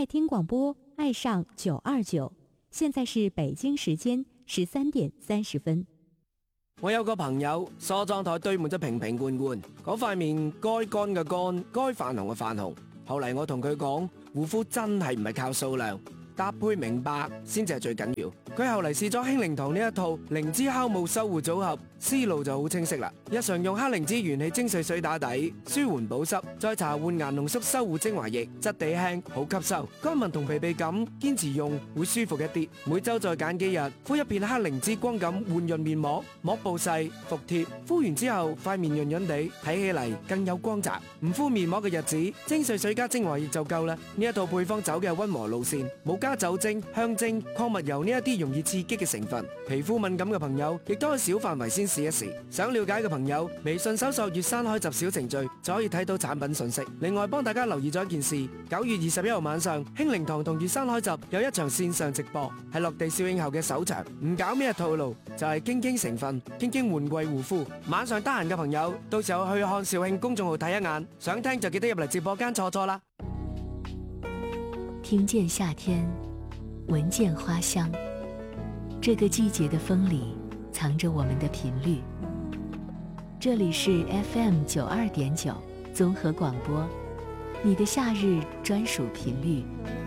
在听廣播，愛上929，現在是北京時間13點30分。 我有個朋友梳妝台堆滿咗瓶瓶罐罐，嗰塊面該乾嘅乾，該泛紅嘅泛紅。後嚟我同佢講，護膚真係唔係靠數量，搭配明白先至係最緊要。佢後嚟試咗興靈堂呢一套靈芝酵母修護組合，思路就好清晰啦。日常用黑靈芝元氣精粹水打底，舒緩保濕，再搽換顏濃縮修護精華液，質地輕，好吸收。乾紋同疲憊感，堅持用會舒服一啲。每周再揀幾日，敷一片黑靈芝光感緩潤面膜，膜布細，服帖。敷完之後，塊面潤潤地，睇起嚟更有光澤。唔敷面膜嘅日子，精粹水加精華液就夠啦。呢一套配方走嘅溫和路線，冇加酒精、香精、礦物油呢一啲容易刺激嘅成分。皮膚敏感嘅朋友，亦都可以小範圍先試一試。想了解嘅朋友，微信搜索粵山開集小程序就可以睇到產品信息。另外幫大家留意咗一件事，9月21號晚上，興靈堂同粵山開集有一場線上直播，係落地笑映後嘅首場，唔搞咩套路，就係傾傾成分，傾傾換季護膚。晚上得閒嘅朋友，到時候去看肇慶公眾號睇一眼，想聽就記得入嚟直播間坐坐啦。 聽見夏天，聞見花香，這個季節的風裡藏着我們的頻率。這裡是 FM92.9綜合廣播，你的夏日專屬頻率。